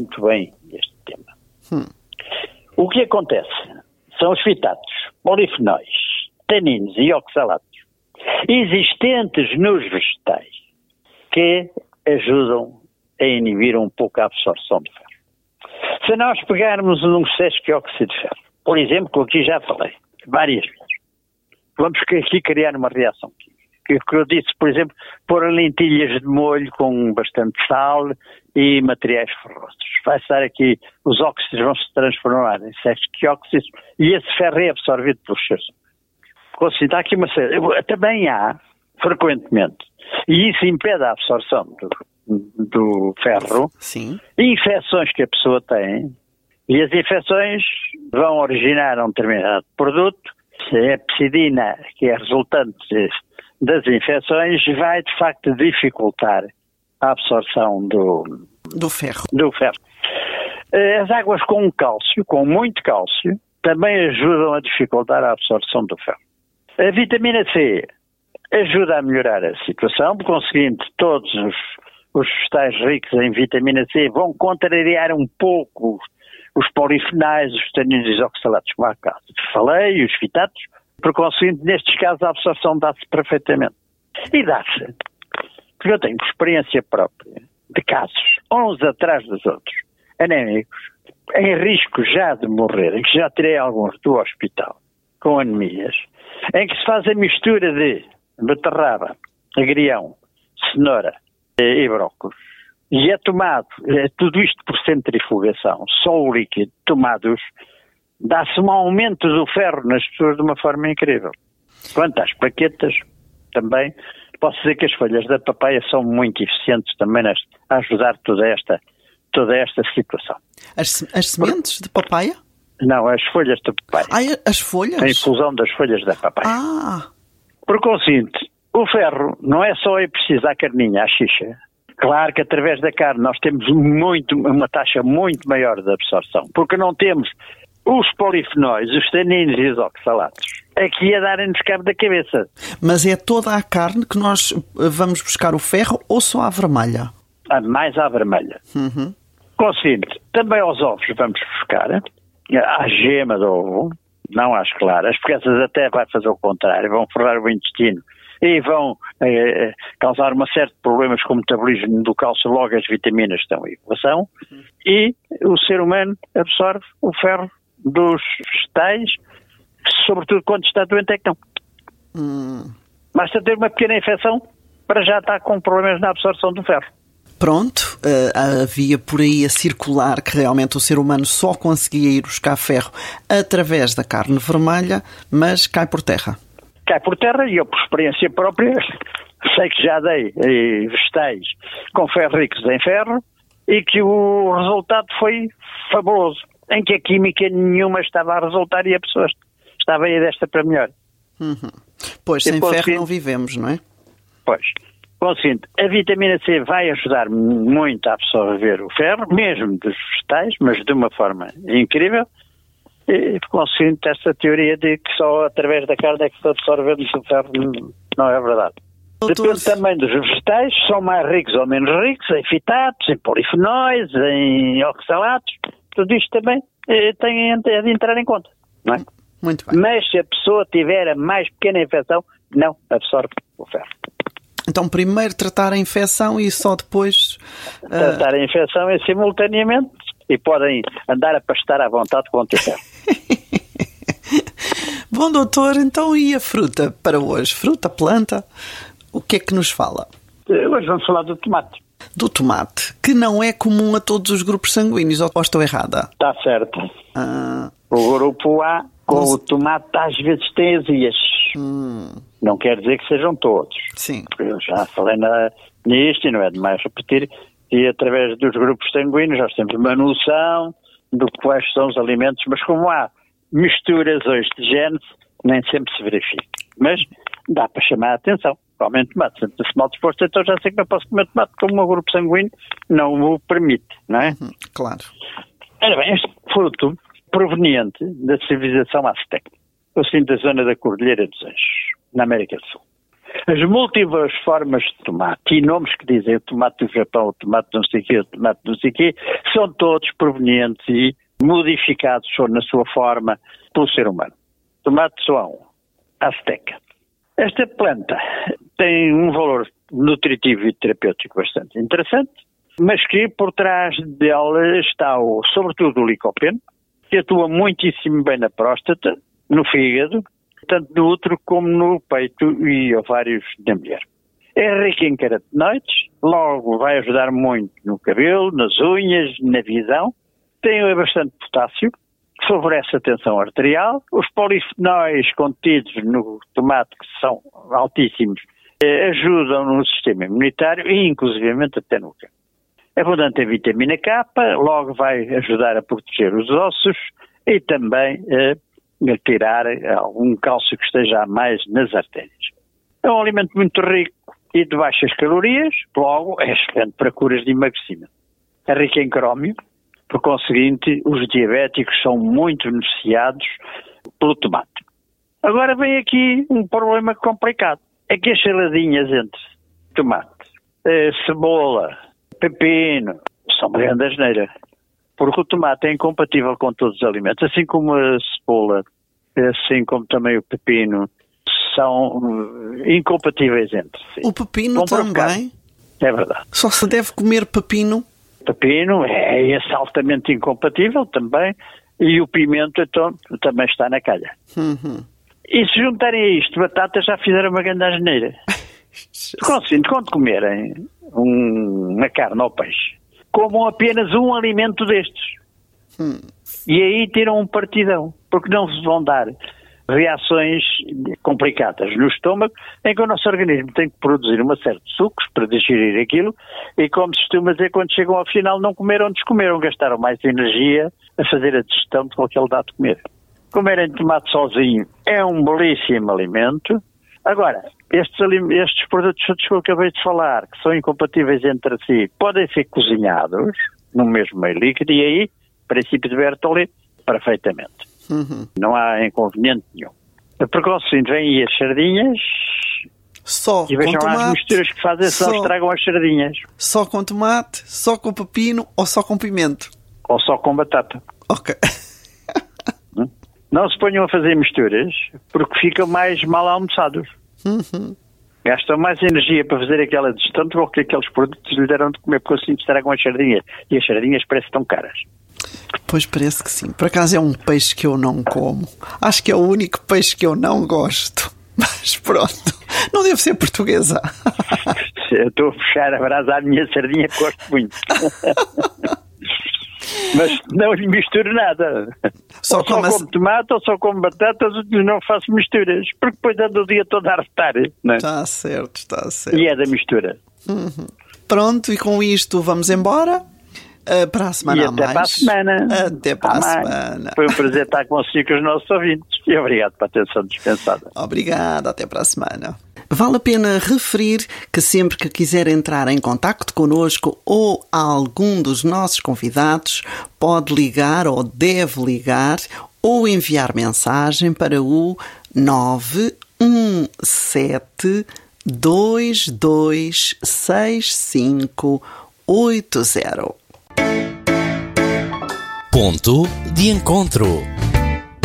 muito bem este tema. O que acontece são os fitatos, polifenóis, taninos e oxalatos existentes nos vegetais que ajudam a inibir um pouco a absorção de ferro. Se nós pegarmos um excesso de óxido de ferro, por exemplo, que aqui já falei várias vezes, vamos aqui criar uma reação química. Que eu disse, por exemplo, pôr lentilhas de molho com bastante sal e materiais ferrosos. Vai estar aqui, os óxidos vão se transformar em sexos de óxidos e esse ferro é absorvido pelos seres humanos. Considerar aqui uma série. Também há, frequentemente, e isso impede a absorção do ferro, sim, infecções que a pessoa tem, e as infecções vão originar um determinado produto. A pepsidina, que é resultante das infecções, vai de facto dificultar a absorção do ferro. As águas com cálcio, com muito cálcio, também ajudam a dificultar a absorção do ferro. A vitamina C ajuda a melhorar a situação, conseguindo todos os vegetais ricos em vitamina C vão contrariar um pouco os polifenais, os taninos e os oxalatos, como há caso falei, os fitatos, por conseguinte, nestes casos a absorção dá-se perfeitamente. E dá-se, porque eu tenho experiência própria de casos, uns atrás dos outros, anémicos, em risco já de morrer, em que já tirei alguns do hospital, com anemias, em que se faz a mistura de beterraba, agrião, cenoura e brócolis, e é tomado, tudo isto por centrifugação, só o líquido, tomados, dá-se um aumento do ferro nas pessoas de uma forma incrível. Quanto às plaquetas, também, posso dizer que as folhas da papaya são muito eficientes também a ajudar toda esta situação. As sementes de papaya? Não, as folhas de papaya. As folhas? A infusão das folhas da papaya. Ah! Por conseguinte, o ferro não é só preciso à carninha, à xixa. Claro que através da carne nós temos uma taxa muito maior de absorção, porque não temos os polifenóis, os taninos e os oxalatos aqui a darem-nos cabo da cabeça. Mas é toda a carne que nós vamos buscar o ferro ou só a vermelha? Mais à vermelha. Conseguinte, também aos ovos vamos buscar, à gema do ovo, não às claras, porque essas até vai fazer o contrário, vão forrar o intestino e vão causar uma série de problemas com o metabolismo do cálcio, logo as vitaminas estão em equação, e o ser humano absorve o ferro dos vegetais, sobretudo quando está doente é que não. Basta ter uma pequena infecção para já estar com problemas na absorção do ferro. Pronto, havia por aí a circular que realmente o ser humano só conseguia ir buscar ferro através da carne vermelha, mas cai por terra. Cai por terra e eu, por experiência própria, sei que já dei vegetais com ferro ricos em ferro e que o resultado foi fabuloso, em que a química nenhuma estava a resultar e a pessoa estava a ir desta para melhor. Pois, sem ferro não vivemos, não é? Pois. Conseguinte, a vitamina C vai ajudar muito a absorver o ferro, mesmo dos vegetais, mas de uma forma incrível. E, conseguinte, esta teoria de que só através da carne é que se absorvemos o ferro não é verdade. Depende também dos vegetais, são mais ricos ou menos ricos, em fitatos, em polifenóis, em oxalatos. Tudo isto também tem de entrar em conta, não é? Muito bem. Mas se a pessoa tiver a mais pequena infecção, não absorve o ferro. Então, primeiro tratar a infecção e só depois... Tratar a infecção simultaneamente e podem andar a pastar à vontade com o ferro. Bom, doutor, então e a fruta para hoje? Fruta, planta, o que é que nos fala? Hoje vamos falar do tomate. Do tomate, que não é comum a todos os grupos sanguíneos, ou estou errada? Está certo. O grupo A, com o tomate, às vezes tem azias. Não quer dizer que sejam todos. Sim. Eu já falei nisto e não é demais repetir. E através dos grupos sanguíneos nós temos uma noção de quais são os alimentos, mas como há misturas hoje de genes, nem sempre se verifica. Mas dá para chamar a atenção. Provavelmente tomate. Se mal disposto, então já sei que não posso comer tomate como o meu grupo sanguíneo não o permite, não é? Claro. Ora bem, este fruto proveniente da civilização azteca, assim da zona da Cordilheira dos Anjos, na América do Sul. As múltiplas formas de tomate e nomes que dizem o tomate do Japão, o tomate não sei o quê, o tomate não sei o quê, são todos provenientes e modificados na sua forma pelo ser humano. Tomate só há um, azteca. Esta planta tem um valor nutritivo e terapêutico bastante interessante, mas que por trás dela está, sobretudo, o licopeno, que atua muitíssimo bem na próstata, no fígado, tanto no útero como no peito e ovários da mulher. É rico em carotenoides, logo vai ajudar muito no cabelo, nas unhas, na visão. Tem bastante potássio, que favorece a tensão arterial. Os polifenóis contidos no tomate, que são altíssimos, ajudam no sistema imunitário e inclusivamente até no cancro. É abundante em vitamina K, logo vai ajudar a proteger os ossos e também a tirar algum cálcio que esteja a mais nas artérias. É um alimento muito rico e de baixas calorias, logo é excelente para curas de emagrecimento. É rico em crómio, por conseguinte, os diabéticos são muito beneficiados pelo tomate. Agora vem aqui um problema complicado. É que as saladinhas entre tomate, cebola, pepino, são uma grande asneira. Porque o tomate é incompatível com todos os alimentos, assim como a cebola, assim como também o pepino, são incompatíveis entre si. O pepino também? É verdade. Só se deve comer pepino? Pepino é esse altamente incompatível também, e o pimento então, também está na calha. Uhum. E se juntarem a isto, batatas já fizeram uma grande asneira. Quando comerem uma carne ou peixe, comam apenas um alimento destes. E aí tiram um partidão, porque não se vão dar reações complicadas no estômago, em que o nosso organismo tem que produzir uma série de sucos para digerir aquilo, e como se costuma dizer, quando chegam ao final não comeram, descomeram, gastaram mais energia a fazer a digestão do que aquele dá de comer. Comerem tomate sozinho é um belíssimo alimento. Agora, estes produtos que eu acabei de falar, que são incompatíveis entre si, podem ser cozinhados no mesmo meio líquido, e aí, princípio de Bertollet, perfeitamente. Uhum. Não há inconveniente nenhum. Por conseguinte, vêm aí as sardinhas só e vejam lá as misturas que fazem, se não estragam as sardinhas. Só com tomate, só com pepino ou só com pimento? Ou só com batata. Ok. Não se ponham a fazer misturas, porque ficam mais mal almoçados. Uhum. Gastam mais energia para fazer aquela digestão do que aqueles produtos lhe deram de comer, porque assim estragam as sardinhas. E as sardinhas parecem tão caras. Pois parece que sim. Por acaso é um peixe que eu não como. Acho que é o único peixe que eu não gosto. Mas pronto, não devo ser portuguesa. Eu estou a puxar a brasa à minha sardinha, que gosto muito. Mas não lhe misturo nada. Só como tomate, ou só como batatas, não faço misturas. Porque depois ando o dia todo a arretar. Está certo, está certo. E é da mistura. Uhum. Pronto, e com isto vamos embora. Para a semana a mais. Até para a semana. Até para a semana. Foi um prazer estar consigo com os nossos ouvintes. E obrigado pela atenção dispensada. Obrigado, até para a semana. Vale a pena referir que sempre que quiser entrar em contacto connosco ou algum dos nossos convidados, pode ligar ou deve ligar ou enviar mensagem para o 917 226580. Ponto de encontro.